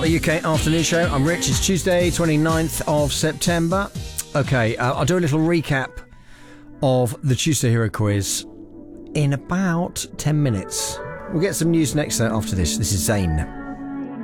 The UK Afternoon Show. I'm Rich. It's Tuesday, 29th of September. Okay, I'll do a little recap of the Tuesday Hero Quiz in about 10 minutes. We'll get some news next after this. This is Zayn.